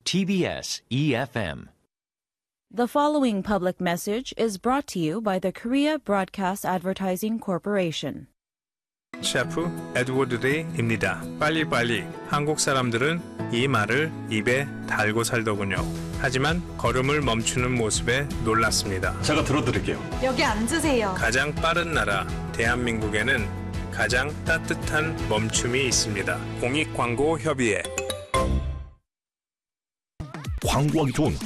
TBS EFM. The following public message is brought to you by the Korea Broadcast Advertising Corporation. 셰프 에드워드 데이입니다. 빨리빨리. 한국 사람들은 이 말을 입에 달고 살더군요. 하지만 걸음을 멈추는 모습에 놀랐습니다. 제가 들어드릴게요. 여기 앉으세요. 가장 빠른 나라 대한민국에는 가장 따뜻한 멈춤이 있습니다. 공익광고협의회. 광고하기 좋은